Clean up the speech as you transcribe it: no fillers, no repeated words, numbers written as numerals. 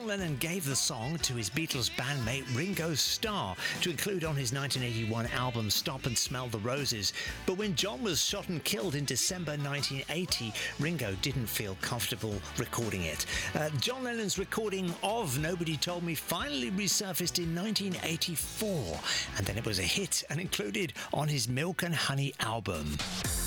Lennon gave the song to his Beatles bandmate Ringo Starr to include on his 1981 album Stop and Smell the Roses. But when John was shot and killed in December 1980, Ringo didn't feel comfortable recording it. John Lennon's recording of Nobody Told Me finally resurfaced in 1984, and then it was a hit and included on his Milk and Honey album.